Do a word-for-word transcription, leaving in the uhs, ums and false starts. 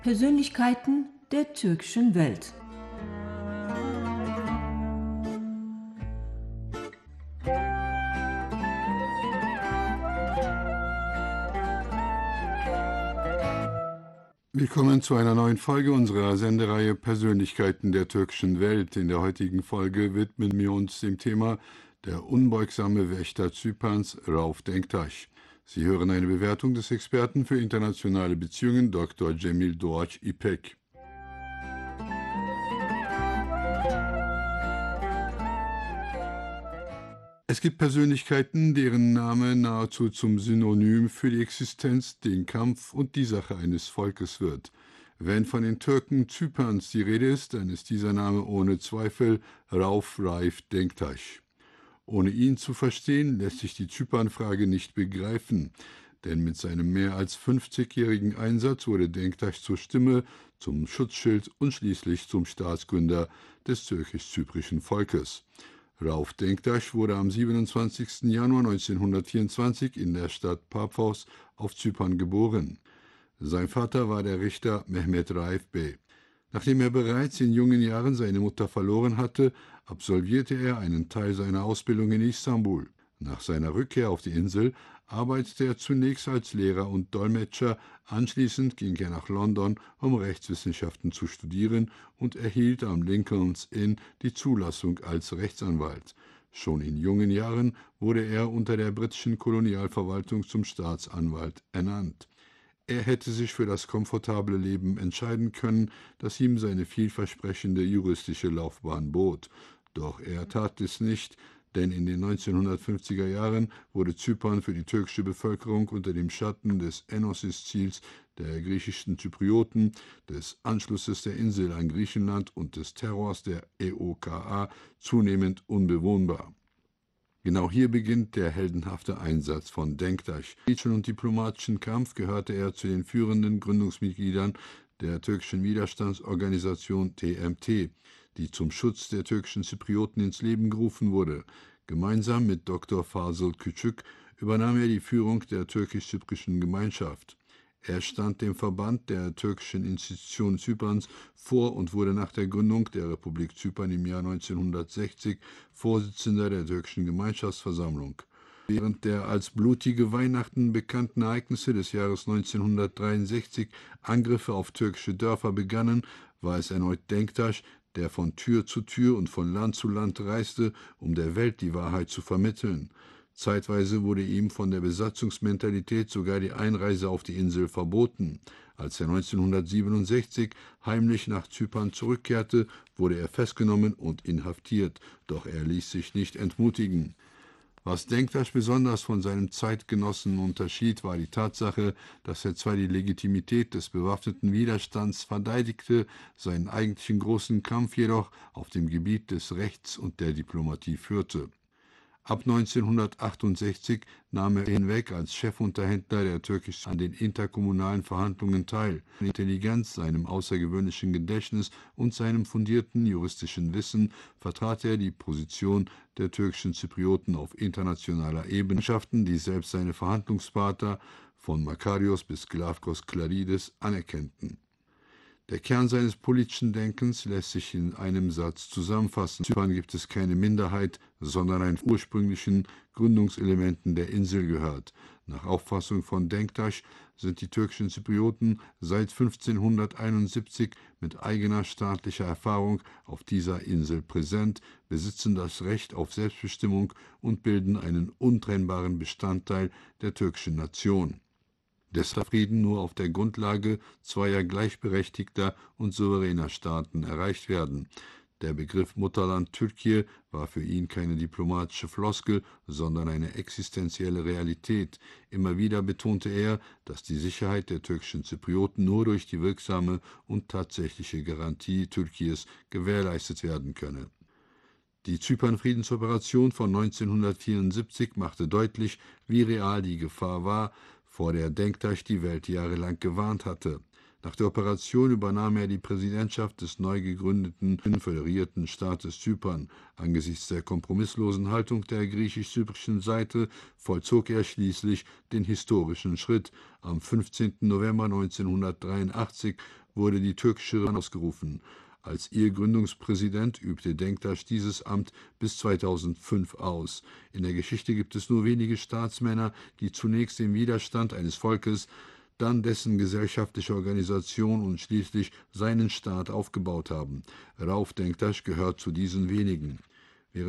Persönlichkeiten der türkischen Welt. Willkommen zu einer neuen Folge unserer Sendereihe Persönlichkeiten der türkischen Welt. In der heutigen Folge widmen wir uns dem Thema der unbeugsame Wächter Zyperns, Rauf Denktaş. Sie hören eine Bewertung des Experten für internationale Beziehungen, Doktor Cemil Doğaç İpek. Es gibt Persönlichkeiten, deren Name nahezu zum Synonym für die Existenz, den Kampf und die Sache eines Volkes wird. Wenn von den Türken Zyperns die Rede ist, dann ist dieser Name ohne Zweifel Rauf Raif Denktaş. Ohne ihn zu verstehen, lässt sich die Zypernfrage nicht begreifen, denn mit seinem mehr als fünfzigjährigen Einsatz wurde Denktaş zur Stimme, zum Schutzschild und schließlich zum Staatsgründer des türkisch-zyprischen Volkes. Rauf Denktaş wurde am siebenundzwanzigsten Januar neunzehnhundertvierundzwanzig in der Stadt Paphos auf Zypern geboren. Sein Vater war der Richter Mehmet Raif Bey. Nachdem er bereits in jungen Jahren seine Mutter verloren hatte, absolvierte er einen Teil seiner Ausbildung in Istanbul. Nach seiner Rückkehr auf die Insel arbeitete er zunächst als Lehrer und Dolmetscher, anschließend ging er nach London, um Rechtswissenschaften zu studieren und erhielt am Lincoln's Inn die Zulassung als Rechtsanwalt. Schon in jungen Jahren wurde er unter der britischen Kolonialverwaltung zum Staatsanwalt ernannt. Er hätte sich für das komfortable Leben entscheiden können, das ihm seine vielversprechende juristische Laufbahn bot. Doch er tat es nicht, denn in den neunzehnhundertfünfziger Jahren wurde Zypern für die türkische Bevölkerung unter dem Schatten des Enosis-Ziels der griechischen Zyprioten, des Anschlusses der Insel an Griechenland und des Terrors der E O K A zunehmend unbewohnbar. Genau hier beginnt der heldenhafte Einsatz von Denktaş. Im politischen und diplomatischen Kampf gehörte er zu den führenden Gründungsmitgliedern der türkischen Widerstandsorganisation T M T, die zum Schutz der türkischen Zyprioten ins Leben gerufen wurde. Gemeinsam mit Doktor Fazıl Küçük übernahm er die Führung der türkisch-zyprischen Gemeinschaft. Er stand dem Verband der türkischen Institutionen Zyperns vor und wurde nach der Gründung der Republik Zypern im Jahr neunzehnhundertsechzig Vorsitzender der türkischen Gemeinschaftsversammlung. Während der als blutige Weihnachten bekannten Ereignisse des Jahres neunzehnhundertdreiundsechzig Angriffe auf türkische Dörfer begannen, war es erneut Denktaş, der von Tür zu Tür und von Land zu Land reiste, um der Welt die Wahrheit zu vermitteln. Zeitweise wurde ihm von der Besatzungsmentalität sogar die Einreise auf die Insel verboten. Als er neunzehnhundertsiebenundsechzig heimlich nach Zypern zurückkehrte, wurde er festgenommen und inhaftiert, doch er ließ sich nicht entmutigen. Was Denktaş besonders von seinem Zeitgenossen unterschied, war die Tatsache, dass er zwar die Legitimität des bewaffneten Widerstands verteidigte, seinen eigentlichen großen Kampf jedoch auf dem Gebiet des Rechts und der Diplomatie führte. Ab neunzehnhundertachtundsechzig nahm er hinweg als Chefunterhändler der Türkisch an den interkommunalen Verhandlungen teil. Seine Intelligenz, seinem außergewöhnlichen Gedächtnis und seinem fundierten juristischen Wissen vertrat er die Position der türkischen Zyprioten auf internationaler Ebene, die selbst seine Verhandlungspartner von Makarios bis Glafkos Klaridis anerkannten. Der Kern seines politischen Denkens lässt sich in einem Satz zusammenfassen. In Zypern gibt es keine Minderheit, sondern ein ursprünglichen Gründungselementen der Insel gehört. Nach Auffassung von Denktaş sind die türkischen Zyprioten seit fünfzehnhunderteinundsiebzig mit eigener staatlicher Erfahrung auf dieser Insel präsent, besitzen das Recht auf Selbstbestimmung und bilden einen untrennbaren Bestandteil der türkischen Nation. Deshalb Frieden nur auf der Grundlage zweier gleichberechtigter und souveräner Staaten erreicht werden. Der Begriff Mutterland Türkei war für ihn keine diplomatische Floskel, sondern eine existenzielle Realität. Immer wieder betonte er, dass die Sicherheit der türkischen Zyprioten nur durch die wirksame und tatsächliche Garantie Türkiens gewährleistet werden könne. Die Zypern-Friedensoperation von neunzehnhundertvierundsiebzig machte deutlich, wie real die Gefahr war, vor der Denktaş die Welt jahrelang gewarnt hatte. Nach der Operation übernahm er die Präsidentschaft des neu gegründeten föderierten Staates Zypern. Angesichts der kompromisslosen Haltung der griechisch-zyprischen Seite vollzog er schließlich den historischen Schritt. Am fünfzehnten November neunzehnhundertdreiundachtzig wurde die türkische Republik ausgerufen. Als ihr Gründungspräsident übte Denktaş dieses Amt bis zweitausendfünf aus. In der Geschichte gibt es nur wenige Staatsmänner, die zunächst den Widerstand eines Volkes, dann dessen gesellschaftliche Organisation und schließlich seinen Staat aufgebaut haben. Rauf Denktaş gehört zu diesen wenigen.